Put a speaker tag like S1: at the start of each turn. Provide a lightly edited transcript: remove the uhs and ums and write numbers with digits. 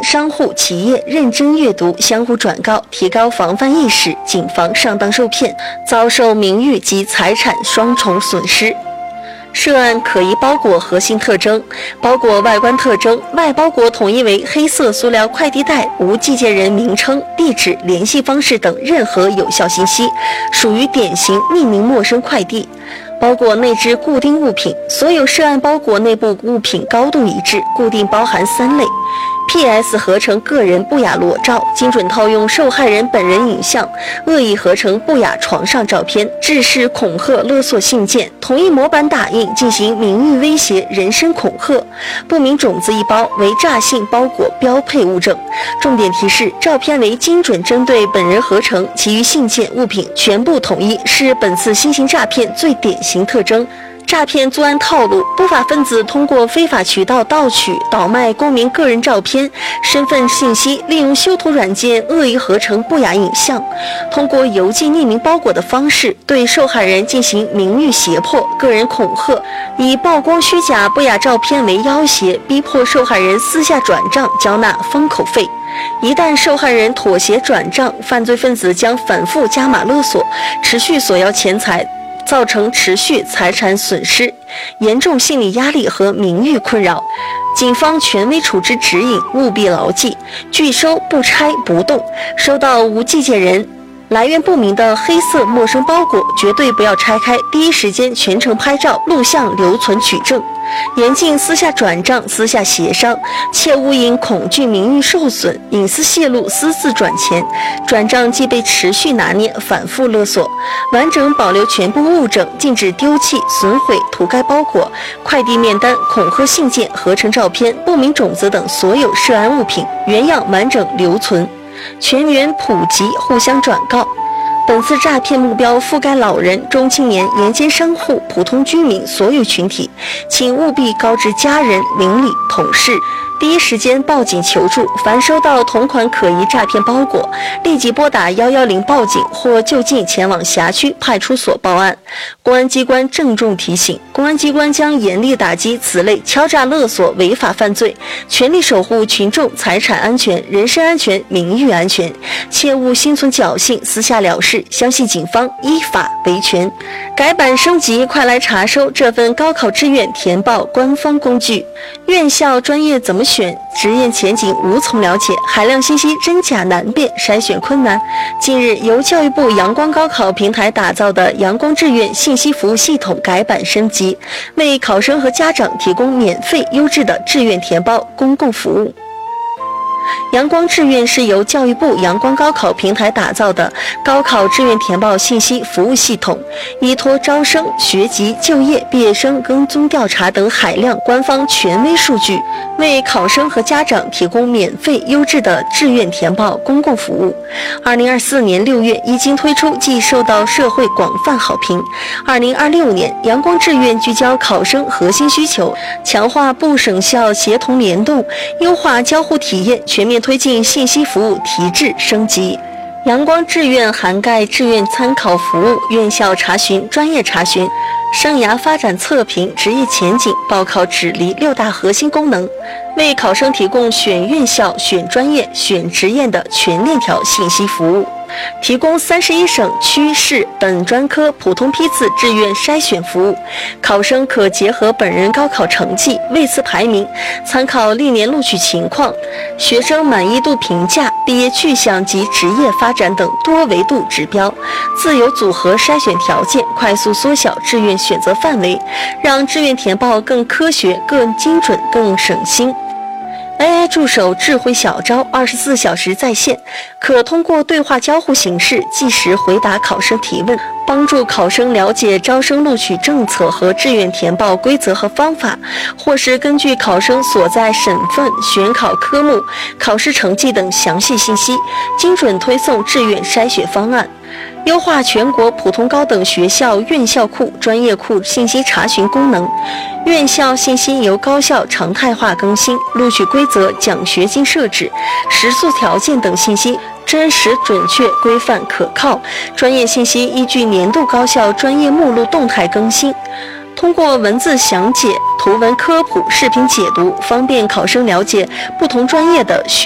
S1: 商户、企业认真阅读，相互转告，提高防范意识，谨防上当受骗，遭受名誉及财产双重损失。涉案可疑包裹核心特征：包裹外观特征，外包裹统一为黑色塑料快递袋，无寄件人名称、地址、联系方式等任何有效信息，属于典型匿名陌生快递。包裹内置固定物品，所有涉案包裹内部物品高度一致，固定包含3类。PS 合成个人不雅裸照，精准套用受害人本人影像，恶意合成不雅床上照片，制式恐吓勒索信件，统一模板打印进行名誉威胁、人身恐吓。不明种子1包为诈信包裹标配物证。重点提示：照片为精准针对本人合成，其余信件物品全部统一，是本次新型诈骗最典型特征。诈骗作案套路：不法分子通过非法渠道盗取、倒卖公民个人照片、身份信息，利用修图软件恶意合成不雅影像，通过邮寄匿名包裹的方式对受害人进行名誉胁迫、个人恐吓，以曝光虚假不雅照片为要挟，逼迫受害人私下转账交纳封口费。一旦受害人妥协转账，犯罪分子将反复加码勒索，持续索要钱财，造成持续财产损失，严重心理压力和名誉困扰。警方权威处置指引务必牢记：拒收不拆不动，收到无寄件人、来源不明的黑色陌生包裹，绝对不要拆开，第一时间全程拍照、录像留存取证。严禁私下转账、私下协商，切勿因恐惧名誉受损、隐私泄露私自转钱，转账即被持续拿捏、反复勒索。完整保留全部物证，禁止丢弃、损毁、涂改包裹、快递面单、恐吓信件、合成照片、不明种子等所有涉案物品原样完整留存，全员普及，互相转告。本次诈骗目标覆盖老人、中青年、沿街商户、普通居民所有群体，请务必告知家人、邻里、同事，第一时间报警求助。凡收到同款可疑诈骗包裹，立即拨打110报警或就近前往辖区派出所报案。公安机关郑重提醒：公安机关将严厉打击此类敲诈勒索违法犯罪，全力守护群众财产安全、人身安全、名誉安全，切勿心存侥幸私下了事，相信警方依法维权。改版升级，快来查收这份高考志愿填报官方工具。院校专业怎么选？职业前景无从了解，海量信息真假难辨，筛选困难。近日，由教育部阳光高考平台打造的阳光志愿信息服务系统改版升级，为考生和家长提供免费优质的志愿填报公共服务。阳光志愿是由教育部阳光高考平台打造的高考志愿填报信息服务系统，依托招生、学籍、就业、毕业生跟踪调查等海量官方权威数据，为考生和家长提供免费优质的志愿填报公共服务。2024年6月一经推出，即受到社会广泛好评。2026年，阳光志愿聚焦考生核心需求，强化部省校协同联动，优化交互体验，全面推进信息服务提质升级。阳光志愿涵盖志愿参考服务、院校查询、专业查询、生涯发展测评、职业前景、报考指离6大核心功能，为考生提供选院校、选专业、选职业的全链条信息服务，提供31省区市本专科普通批次志愿筛选服务。考生可结合本人高考成绩、位次排名，参考历年录取情况、学生满意度评价、毕业去向及职业发展等多维度指标，自由组合筛选条件，快速缩小志愿选择范围，让志愿填报更科学、更精准、更省心。AI 助手智慧小招24小时在线，可通过对话交互形式即时回答考生提问，帮助考生了解招生录取政策和志愿填报规则和方法，或是根据考生所在省份、选考科目、考试成绩等详细信息，精准推送志愿筛选方案。优化全国普通高等学校院校库、专业库信息查询功能，院校信息由高校常态化更新，录取规则、奖学金设置、食宿条件等信息真实、准确、规范、可靠。专业信息依据年度高校专业目录动态更新，通过文字详解、图文科普、视频解读，方便考生了解不同专业的